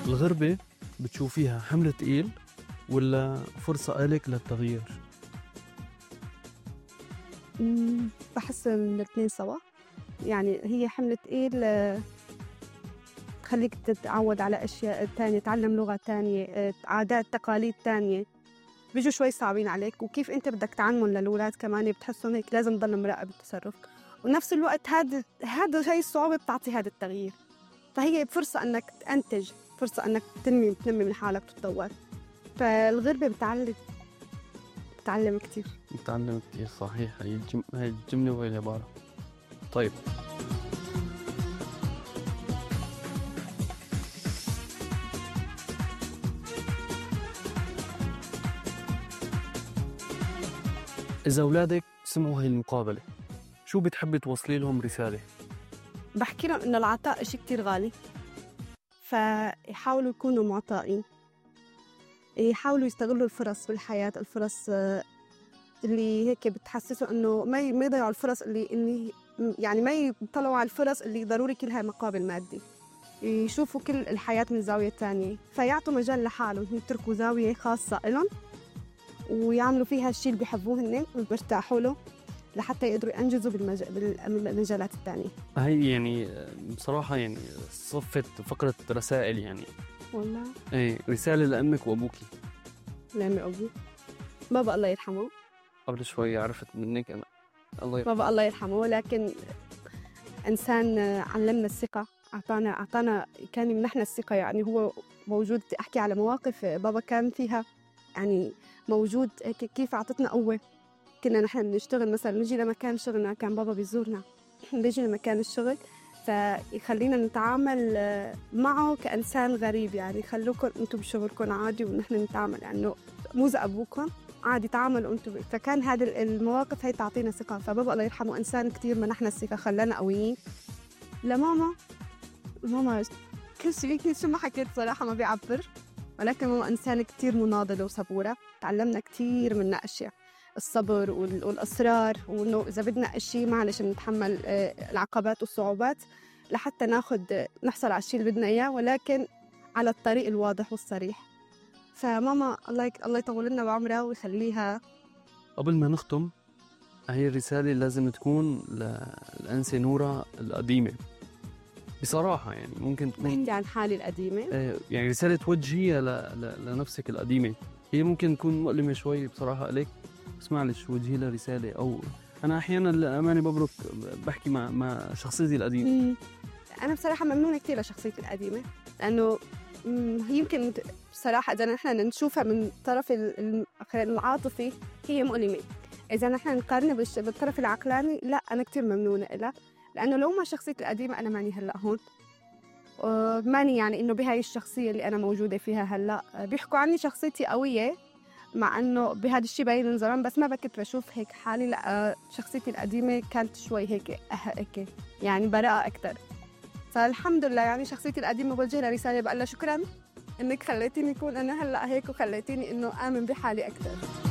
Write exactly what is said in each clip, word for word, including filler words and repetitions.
الغربة بتشوفيها حمل تقيل ولا فرصة إلك للتغيير؟ إمم، باحس إن الاتنين سوا، يعني هي حمل تقيل آه، تخلّيك تتعوّد على أشياء تانية، تتعلّم لغة تانية، آآ عادات، تقاليد تانية، بييجوا شوي صعبين عليك، وكيف أنت بدك تعلمُن للولاد كمان بتحسّن هيك لازم تضل مراقب التصرُّف، ونفس الوقت هاد هاد هاي الصعوبة بتعطي هاد التغيير، فهي فرصة إنّك تنتج، فرصة إنّك تنمي تنمّي من حالك وتتطوّر، فالغربة بتعلّم بتعلّم كتير. متعلم كتير صحيح. هي الجم... هاي الجملة وهي العبارة. طيب، إذا أولادك سمعوا هاي المقابلة شو بتحبي توصلي لهم رسالة؟ باحكي لهم إنه العطاء إشي كتير غالي، فيحاولوا يكونوا معطائين، يحاولوا يستغلّوا الفرص بالحياة، الفرص آه، اللي هيك بتحسّسوا إنه ما ي ما يضيعوا الفرص اللي اللي م يعني ما يطلعوا على الفرص اللي ضروري كلها مقابل مادي، يشوفوا كل الحياة من زاوية تانية، فيعطوا مجال لحالهم، يتركوا زاوية خاصة إلهم ويعملوا فيها الشي اللي بيحبوه هنّن وبيرتاحوا له لحتى يقدروا ينجزوا بالمج بالمجالات التانية. هاي يعني بصراحة يعني صفت فقرة رسائل يعني. والله ايه، رسالة لأمك وأبوكي. لأمي وأبوي، بابا الله يرحمه، قبل شوي عرفت منك أنا. الله يرحمه. بابا الله يرحمه، لكن إنسان علمنا الثقة، أعطانا أعطانا كان يمنحنا الثقة، يعني هو موجود. أحكي على مواقف بابا كان فيها يعني موجود هيك كيف أعطتنا قوة. كنا نحن بنشتغل مثلا نجي لمكان شغلنا، كان بابا بيزورنا نجي لمكان الشغل فيخلينا نتعامل معه كإنسان غريب، يعني خلوكم أنتم بشغلكم عادي ونحن نتعامل يعني مو زي أبوكم عادي، تعاملوا أنتم. فكان هذه المواقف هي تعطينا ثقة. فبابا الله يرحمه إنسان كتير منحنا الثقة، خلانا قويين. لماما، ماما كل شيء كل شيء ما حكيت صراحة ما بيعبر، ولكن ماما إنسان كتير مناضلة وصبورة، تعلمنا كتير منها أشياء، الصبر والإصرار، وإنه إذا بدنا إشي معلش نتحمل العقبات والصعوبات لحتى ناخد نحصل على الشيء اللي بدنا إياه، ولكن على الطريق الواضح والصريح. فماما الله يك... الله يطول لنا بعمرها ويخليها. قبل ما نختم، هاي الرسالة لازم تكون للأنسة نورة القديمة بصراحة. يعني ممكن تكون بحكي عن حالي القديمة، آه، يعني رسالة توجهيها ل... ل... لنفسك القديمة. هي ممكن تكون مؤلمة شوي بصراحة إليك، بس معلش وجهي لها رسالة. أو أنا أحيانا للأمانة ببرك بحكي مع مع شخصيتي القديمة. مم. أنا بصراحة ممنونة كتير لشخصيتي القديمة، لأنه مم، يمكن بصراحة إذا نحن نشوفها من طرف ال- العاطفي هي مؤلمة، إذا نحن نقارنها بالش- بالطرف العقلاني لا أنا كتير ممنونة لها، لأنه لو ما شخصيتي القديمة أنا ماني هلأ هون. آه، ماني يعني إنه بهاي الشخصية اللي أنا موجودة فيها هلأ. آه، بيحكوا عني شخصيتي قوية، مع إنه بهذا الشيء باين من زمان، بس ما بكنت بشوف هيك حالي. لا آه، شخصيتي القديمة كانت شوي هيك أه هيك يعني براءة أكتر. فالحمد لله يعني شخصيتي القديمة بوجه لها رسالة بقول لها شكراً إنك خليتيني أكون أنا هلأ هيك، وخليتيني إنه آمن بحالي أكتر.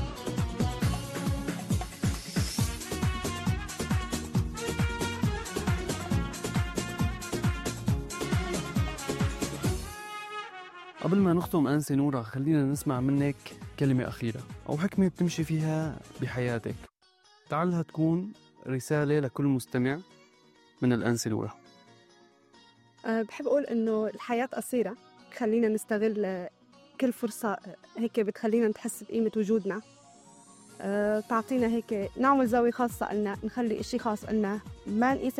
قبل ما نختم أنسة نورة، خلينا نسمع منك كلمة أخيرة أو حكمة بتمشي فيها بحياتك، تعالها تكون رسالة لكل مستمع من الأنسة نورة. أه بحب أقول إنه الحياة قصيرة، خلينا نستغل آه، كل فرصة آه، هيك بتخلينا نحس بقيمة وجودنا. أه تعطينا هيك نعمل زاوية خاصة لنا، نخلي إشي خاص لنا، ما نقيس